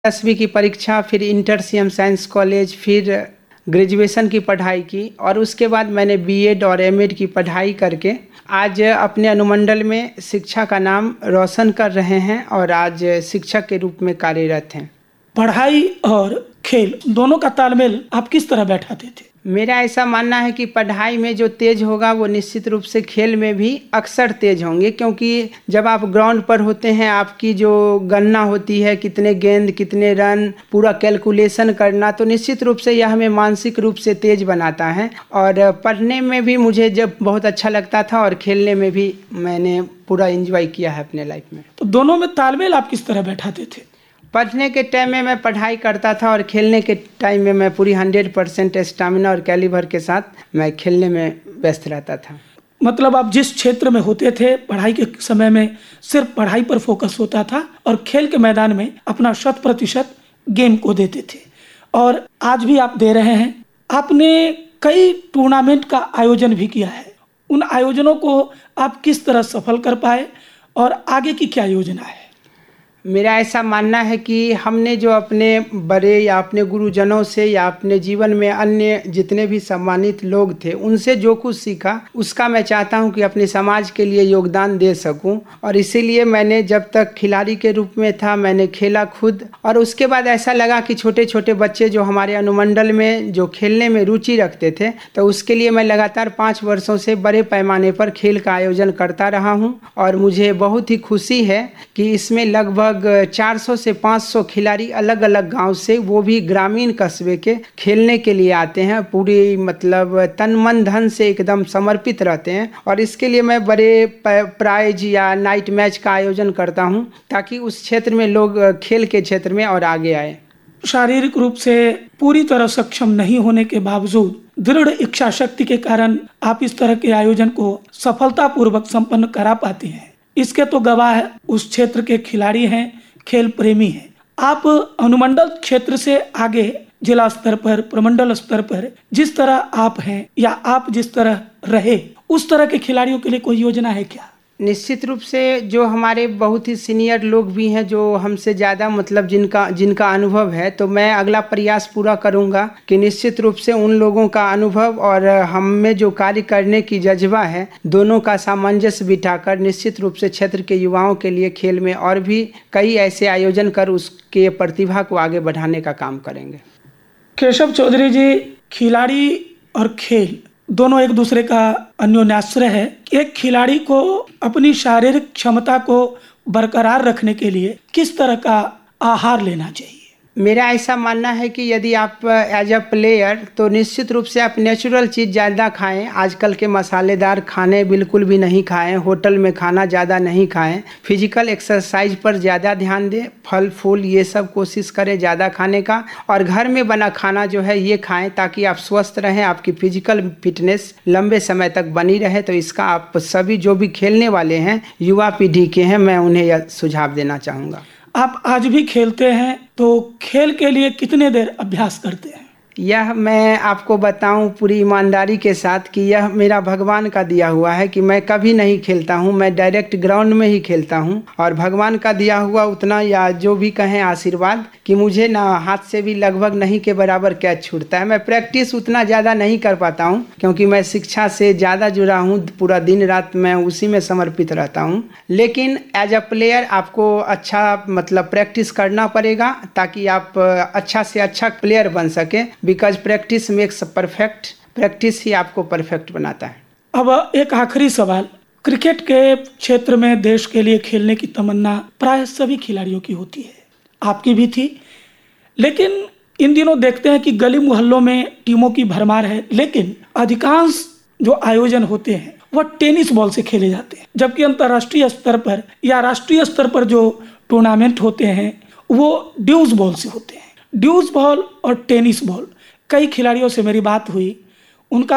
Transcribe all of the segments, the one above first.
10वीं की परीक्षा, फिर इंटर सीएम साइंस कॉलेज, फिर ग्रेजुएशन की पढ़ाई की और उसके बाद मैंने बीएड और एमएड की पढ़ाई करके आज अपने अनुमंडल में शिक्षा का नाम रोशन कर रहे हैं और आज शिक्षक के रूप में कार्यरत हैं। पढ़ाई और खेल दोनों का तालमेल आप किस तरह बैठाते थे? मेरा ऐसा मानना है कि पढ़ाई में जो तेज होगा वो निश्चित रूप से खेल में भी अक्सर तेज होंगे, क्योंकि जब आप ग्राउंड पर होते हैं आपकी जो गणना होती है, कितने गेंद कितने रन, पूरा कैलकुलेशन करना, तो निश्चित रूप से यह हमें मानसिक रूप से तेज बनाता है। और पढ़ने में भी मुझे जब बहुत अच्छा लगता था और खेलने में भी मैंने पूरा एंजॉय किया है अपने लाइफ में। तो दोनों में तालमेल आप किस तरह बैठाते थे? पढ़ने के टाइम में मैं पढ़ाई करता था और खेलने के टाइम में मैं पूरी 100% स्टैमिना और कैलिबर के साथ मैं खेलने में व्यस्त रहता था। मतलब आप जिस क्षेत्र में होते थे पढ़ाई के समय में सिर्फ पढ़ाई पर फोकस होता था और खेल के मैदान में अपना 100% गेम को देते थे, और आज भी आप दे रहे हैं। आपने कई टूर्नामेंट का आयोजन भी किया है, उन आयोजनों को आप किस तरह सफल कर पाए और आगे की क्या योजना है? मेरा ऐसा मानना है कि हमने जो अपने बड़े या अपने गुरुजनों से या अपने जीवन में अन्य जितने भी सम्मानित लोग थे उनसे जो कुछ सीखा उसका मैं चाहता हूं कि अपने समाज के लिए योगदान दे सकूं। और इसीलिए मैंने जब तक खिलाड़ी के रूप में था मैंने खेला खुद, और उसके बाद ऐसा लगा कि छोटे छोटे बच्चे जो हमारे अनुमंडल में जो खेलने में रुचि रखते थे, तो उसके लिए मैं लगातार 5 वर्षों से बड़े पैमाने पर खेल का आयोजन करता रहा हूँ। और मुझे बहुत ही खुशी है कि इसमें लगभग 400 से 500 खिलाड़ी अलग अलग गांव से, वो भी ग्रामीण कस्बे के, खेलने के लिए आते हैं। पूरी मतलब तन मन धन से एकदम समर्पित रहते हैं और इसके लिए मैं बड़े प्राइज या नाइट मैच का आयोजन करता हूं ताकि उस क्षेत्र में लोग खेल के क्षेत्र में और आगे आए। शारीरिक रूप से पूरी तरह सक्षम नहीं होने के बावजूद दृढ़ इच्छा शक्ति के कारण आप इस तरह के आयोजन को सफलतापूर्वक संपन्न करा पाते हैं। इसके तो गवाह उस क्षेत्र के खिलाड़ी हैं, खेल प्रेमी हैं। आप अनुमंडल क्षेत्र से आगे जिला स्तर पर, प्रमंडल स्तर पर जिस तरह आप हैं या आप जिस तरह रहे, उस तरह के खिलाड़ियों के लिए कोई योजना है क्या? निश्चित रूप से जो हमारे बहुत ही सीनियर लोग भी हैं जो हमसे ज़्यादा मतलब जिनका अनुभव है, तो मैं अगला प्रयास पूरा करूंगा कि निश्चित रूप से उन लोगों का अनुभव और हम में जो कार्य करने की जज्बा है, दोनों का सामंजस्य बिठाकर निश्चित रूप से क्षेत्र के युवाओं के लिए खेल में और भी कई ऐसे आयोजन कर उसके प्रतिभा को आगे बढ़ाने का काम करेंगे। केशव चौधरी जी, खिलाड़ी और खेल दोनों एक दूसरे का अन्योन्याश्रय है। एक खिलाड़ी को अपनी शारीरिक क्षमता को बरकरार रखने के लिए किस तरह का आहार लेना चाहिए? मेरा ऐसा मानना है कि यदि आप एज अ प्लेयर तो निश्चित रूप से आप नेचुरल चीज़ ज़्यादा खाएं। आजकल के मसालेदार खाने बिल्कुल भी नहीं खाएं, होटल में खाना ज़्यादा नहीं खाएं, फिजिकल एक्सरसाइज पर ज़्यादा ध्यान दें, फल फूल ये सब कोशिश करें ज़्यादा खाने का, और घर में बना खाना जो है ये खाएं ताकि आप स्वस्थ रहें, आपकी फिजिकल फिटनेस लंबे समय तक बनी रहे। तो इसका आप सभी जो भी खेलने वाले हैं, युवा पीढ़ी के हैं, मैं उन्हें यह सुझाव देना चाहूँगा। आप आज भी खेलते हैं तो खेल के लिए कितने देर अभ्यास करते हैं? यह मैं आपको बताऊं पूरी ईमानदारी के साथ कि यह मेरा भगवान का दिया हुआ है कि मैं कभी नहीं खेलता हूं, मैं डायरेक्ट ग्राउंड में ही खेलता हूं। और भगवान का दिया हुआ उतना या जो भी कहें आशीर्वाद कि मुझे ना हाथ से भी लगभग नहीं के बराबर कैच छूटता है। मैं प्रैक्टिस उतना ज़्यादा नहीं कर पाता हूं क्योंकि मैं शिक्षा से ज़्यादा जुड़ा हूं, पूरा दिन रात मैं उसी में समर्पित रहता हूं। लेकिन एज अ प्लेयर आपको अच्छा मतलब प्रैक्टिस करना पड़ेगा ताकि आप अच्छा से अच्छा प्लेयर बन सके, because practice makes perfect, practice ही आपको परफेक्ट बनाता है। अब एक आखिरी सवाल, क्रिकेट के क्षेत्र में देश के लिए खेलने की तमन्ना प्राय सभी खिलाड़ियों की होती है, आपकी भी थी। लेकिन इन दिनों देखते हैं कि गली मोहल्लों में टीमों की भरमार है, लेकिन अधिकांश जो आयोजन होते हैं वह टेनिस बॉल से खेले जाते हैं, जबकि अंतर्राष्ट्रीय स्तर पर या राष्ट्रीय स्तर पर जो टूर्नामेंट होते हैं वो ड्यूज बॉल से होते हैं। ड्यूज बॉल और टेनिस बॉल, कई खिलाड़ियों से मेरी बात हुई, उनका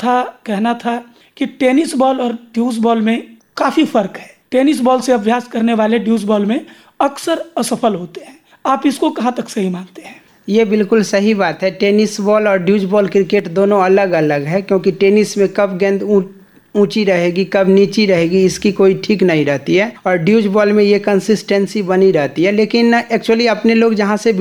कहना था कि टेनिस बॉल और ड्यूज बॉल में काफ़ी फर्क है। टेनिस बॉल से अभ्यास करने वाले ड्यूज बॉल में अक्सर असफल होते हैं। आप इसको कहाँ तक सही मानते हैं? ये बिल्कुल सही बात है। टेनिस बॉल और ड्यूज बॉल क्रिकेट दोनों अलग अलग है, क्योंकि टेनिस में कब गेंद ऊंची रहेगी, कब नीची रहेगी, इसकी कोई ठीक नहीं रहती है। और ड्यूज बॉल में ये कंसिस्टेंसी बनी रहती है। लेकिन एक्चुअली अपने लोग जहाँ से